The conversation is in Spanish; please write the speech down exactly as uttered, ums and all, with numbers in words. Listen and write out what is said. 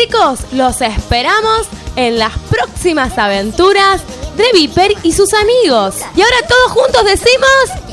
chicos, los esperamos en las próximas aventuras de Viper y sus amigos. Y ahora todos juntos decimos...